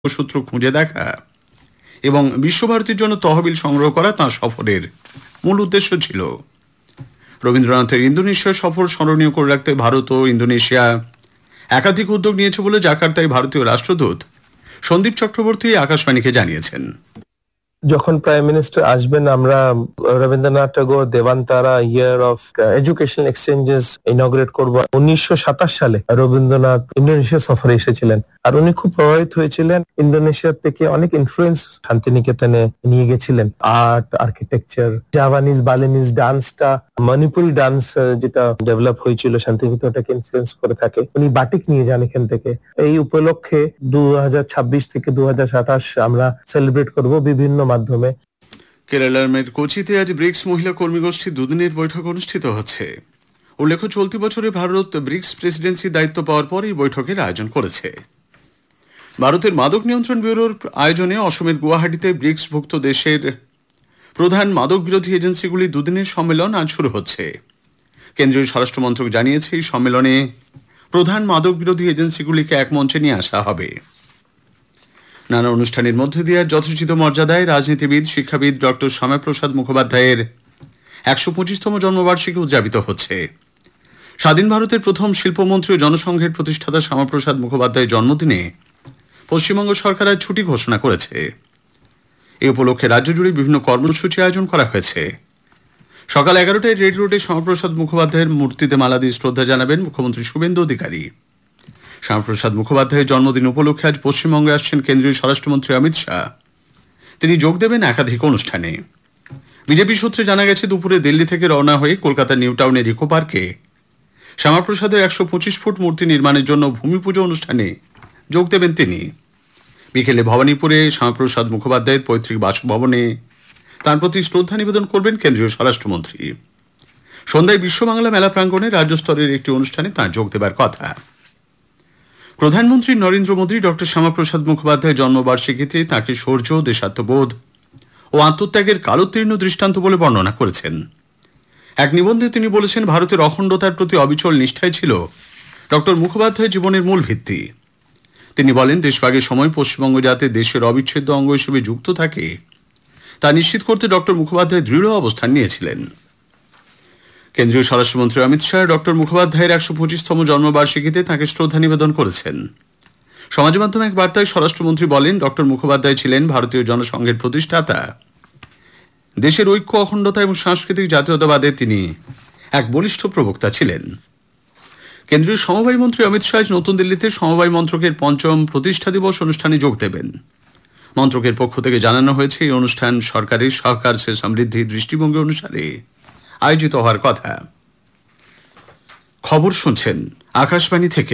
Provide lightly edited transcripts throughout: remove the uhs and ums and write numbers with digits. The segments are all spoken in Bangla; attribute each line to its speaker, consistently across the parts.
Speaker 1: সূত্র খুঁজে দেখা এবং বিশ্বভারতীর জন্য তহবিল সংগ্রহ করা তাঁর সফরের মূল উদ্দেশ্য ছিল। রবীন্দ্রনাথের ইন্দোনেশিয়া সফর স্মরণীয় করে রাখতে ভারত ও ইন্দোনেশিয়া একাধিক উদ্যোগ নিয়েছে বলে জাকার্তায় ভারতীয় রাষ্ট্রদূত সন্দীপ চক্রবর্তী আকাশবাণীকে জানিয়েছেন।
Speaker 2: যখন প্রাইম মিনিস্টার আসবেন, আমরা রবীন্দ্রনাথ ঠাকুর দেবান্তারা ইয়ার অফ এডুকেশনাল এক্সচেঞ্জেস ইনগ্রেট করব। 1927 সালে রবীন্দ্রনাথ ইন্দোনেশিয়া সফরে এসেছিলেন, আর উনি খুব প্রভাবিত হয়েছিলেন। ইন্দোনেশিয়ার থেকে অনেক ইনফ্লুয়েন্স শান্তিনিকেতনে নিয়ে গেছিলেন। Art, architecture, Javanese, Balinese ডান্সটা, Manipuri dance যেটা ডেভেলপ হয়েছিল শান্তিনিকেতনটাকে ইনফ্লুয়েন্স করে থাকে। উনি বাটিক নিয়ে যান এখান থেকে। এই উপলক্ষে 2026 থেকে 2027 আমরা সেলিব্রেট করব বিভিন্ন মাধ্যমে।
Speaker 1: কেরালার কোচিতে আজ ব্রিক্স মহিলা কর্মী গোষ্ঠীর দুদিনের বৈঠক অনুষ্ঠিত হচ্ছে। উল্লেখ্য, চলতি বছরে ভারত ব্রিক্স প্রেসিডেন্সির দায়িত্ব পাওয়ার পর এই বৈঠকের আয়োজন করেছে। ভারতের মাদক নিয়ন্ত্রণ ব্যুরোর আয়োজনে অসমের গুয়াহাটিতে ব্রিক্সভুক্ত দেশের প্রধান মাদক বিরোধী এজেন্সিগুলি দুদিনের সম্মেলন আজ শুরু হচ্ছে। কেন্দ্রীয় স্বরাষ্ট্র মন্ত্রক জানিয়েছে, এই সম্মেলনে প্রধান মাদক বিরোধী এজেন্সিগুলিকে এক মঞ্চে নিয়ে আসা হবে। নানা অনুষ্ঠানের মধ্যে দিয়ে যথোচিত মর্যাদায় রাজনীতিবিদ, শিক্ষাবিদ ডক্টর শ্যামাপ্রসাদ মুখোপাধ্যায়ের 125তম জন্মবার্ষিকী উদযাপিত হচ্ছে। স্বাধীন ভারতের প্রথম শিল্পমন্ত্রী ও জনসংঘের প্রতিষ্ঠাতা শ্যামাপ্রসাদ মুখোপাধ্যায়ের জন্মদিনে পশ্চিমবঙ্গ সরকার আজ ছুটি ঘোষণা করেছে। এই উপলক্ষে রাজ্য জুড়ে বিভিন্ন কর্মসূচি আয়োজন করা হয়েছে। সকাল 11টায় রেড রোডে শ্যামাপ্রসাদ মুখোপাধ্যায়ের মূর্তিতে মালা দিয়ে শ্রদ্ধা জানাবেন মুখ্যমন্ত্রী শুভেন্দু অধিকারী। শ্যামাপ্রসাদ মুখোপাধ্যায়ের জন্মদিন উপলক্ষে আজ পশ্চিমবঙ্গে আসছেন কেন্দ্রীয় স্বরাষ্ট্রমন্ত্রী অমিত শাহ। তিনি যোগ দেবেন একাধিক অনুষ্ঠানে। বিজেপি সূত্রে জানা গেছে, দুপুরে দিল্লি থেকে রওনা হয়ে কলকাতার নিউ টাউনের ইকো পার্কে শ্যামাপ্রসাদের 125 ফুট মূর্তি নির্মাণের জন্য ভূমি পুজো অনুষ্ঠানে যোগ দেবেন তিনি। বিকেলে ভবানীপুরে শ্যামাপ্রসাদ মুখোপাধ্যায়ের পৈতৃক বাসভবনে তাঁর প্রতি শ্রদ্ধা নিবেদন করবেন কেন্দ্রীয় স্বরাষ্ট্রমন্ত্রী। সন্ধ্যায় বিশ্ব বাংলা মেলা প্রাঙ্গণে রাজ্য স্তরের একটি অনুষ্ঠানে তাঁর যোগ দেবার কথা। প্রধানমন্ত্রী নরেন্দ্র মোদী ডক্টর শ্যামাপ্রসাদ মুখোপাধ্যায়ের জন্মবার্ষিকীতে তাঁকে শৌর্য, দেশাত্মবোধ ও আত্মত্যাগের কালোত্তীর্ণ দৃষ্টান্ত বলে বর্ণনা করেছেন। এক নিবন্ধে তিনি বলেছেন, ভারতের অখণ্ডতার প্রতি অবিচল নিষ্ঠাই ছিল ডক্টর মুখোপাধ্যায়ের জীবনের মূল ভিত্তি। তিনি বলেন, দেশভাগের সময় পশ্চিমবঙ্গ যাতে দেশের অবিচ্ছেদ্য অঙ্গ হিসেবে যুক্ত থাকে তা নিশ্চিত করতে ডক্টর মুখোপাধ্যায় দৃঢ় অবস্থান নিয়েছিলেন। কেন্দ্রীয় স্বরাষ্ট্রমন্ত্রী অমিত শাহ ডক্টর মুখোপাধ্যায়ের 125তম জন্মবার্ষিকীতে তাঁকে শ্রদ্ধা নিবেদন করেছেন। সমাজ মাধ্যমে এক বার্তায় স্বরাষ্ট্রমন্ত্রী বলেন, ডক্টর মুখোপাধ্যায় ছিলেন ভারতীয় জনসংঘের প্রতিষ্ঠাতা। দেশের ঐক্য, অখণ্ডতা এবং সাংস্কৃতিক জাতীয়তাবাদের তিনি এক বলিষ্ঠ প্রবক্তা ছিলেন। কেন্দ্রীয় সমবায় মন্ত্রী অমিত শাহ নতুন দিল্লিতে সমবায় মন্ত্রকের 5ম প্রতিষ্ঠা দিবস অনুষ্ঠানে যোগ দেবেন। মন্ত্রকের পক্ষ থেকে জানানো হয়েছে, এই অনুষ্ঠান সরকারের সহকার সে সমৃদ্ধি দৃষ্টিভঙ্গি অনুসারে আয়োজিত হওয়ার কথা। খবর শুনছেন আকাশবাণী থেকে।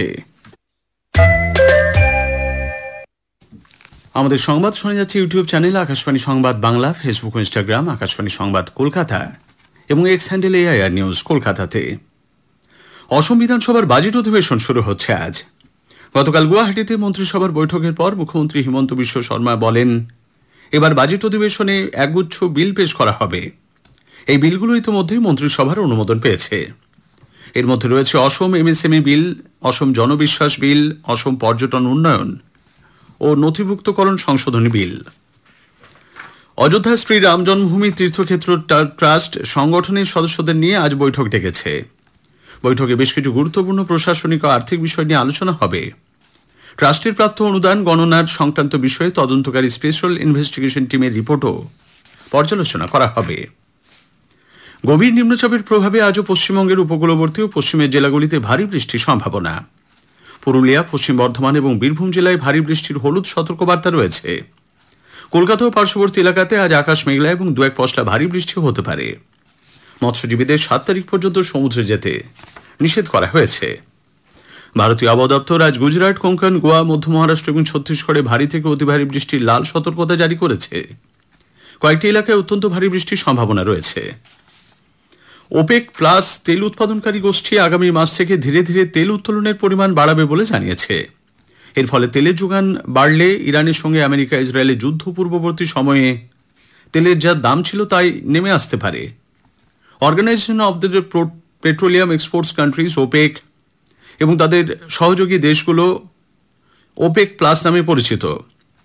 Speaker 1: আমাদের সংবাদ শোনা যাচ্ছে ইউটিউব চ্যানেল আকাশবাণী সংবাদ বাংলা, ফেসবুক ও ইনস্টাগ্রাম আকাশবাণী সংবাদ কলকাতা এবং এক্স হ্যান্ডেল AIR নিউজ কলকাতাতে। অসম বিধানসভার বাজেট অধিবেশন শুরু হচ্ছে আজ। গতকাল গুয়াহাটিতে মন্ত্রিসভার বৈঠকের পর মুখ্যমন্ত্রী হিমন্ত বিশ্ব শর্মা বলেন, এবার বাজেট অধিবেশনে একগুচ্ছ বিল পেশ করা হবে। এই বিলগুলো ইতিমধ্যেই মন্ত্রিসভার অনুমোদন পেয়েছে। এর মধ্যে রয়েছে অসম MSME বিল, অসম জনবিশ্বাস বিল, অসম পর্যটন উন্নয়ন ও নথিভুক্তকরণ সংশোধনী বিল। অযোধ্যা শ্রী রাম জন্মভূমি তীর্থক্ষেত্র ট্রাস্ট সংগঠনের সদস্যদের নিয়ে আজ বৈঠক ডেকেছে। বৈঠকে বেশ কিছু গুরুত্বপূর্ণ প্রশাসনিক ও আর্থিক বিষয় নিয়ে আলোচনা হবে। ট্রাস্টের প্রাপ্ত অনুদান গণনার সংক্রান্ত বিষয়ে তদন্তকারী স্পেশাল ইনভেস্টিগেশন টিমের রিপোর্টও পর্যালোচনা করা হবে। গভীর নিম্নচাপের প্রভাবে আজও পশ্চিমবঙ্গের উপকূলবর্তী ও পশ্চিমের জেলাগুলিতে ভারী বৃষ্টির সম্ভাবনা। পুরুলিয়া, পশ্চিম বর্ধমান এবং বীরভূম জেলায় ভারী বৃষ্টির হলুদ সতর্কবার্তা রয়েছে। কলকাতা ও পার্শ্ববর্তী এলাকাতে আজ আকাশ মেঘলা এবং 2-1 পশলা ভারী বৃষ্টি হতে পারে। মৎস্যজীবীদের 7 তারিখ পর্যন্ত সমুদ্রে যেতে নিষেধ করা হয়েছে। ভারতীয় আবহাওয়া দপ্তর আজ গুজরাট, কোঙ্কণ, গোয়া, মধ্য মহারাষ্ট্র এবং ছত্তিশগড়ে ভারী থেকে অতি ভারী বৃষ্টির লাল সতর্কতা জারি করেছে। কয়েকটি এলাকায় অত্যন্ত ভারী বৃষ্টির সম্ভাবনা রয়েছে। ওপেক প্লাস তেল উৎপাদনকারী গোষ্ঠী আগামী মাস থেকে ধীরে ধীরে তেল উত্তোলনের পরিমাণ বাড়াবে বলে জানিয়েছে। এর ফলে তেলের যোগান বাড়লে ইরানের সঙ্গে আমেরিকা ইসরায়েলের যুদ্ধ পূর্ববর্তী সময়ে তেলের যা দাম ছিল তাই নেমে আসতে পারে। Organisation of the petroleum exports countries opaque এবং তাদের সহযোগী দেশগুলো ওপেক প্লাস নামে পরিচিত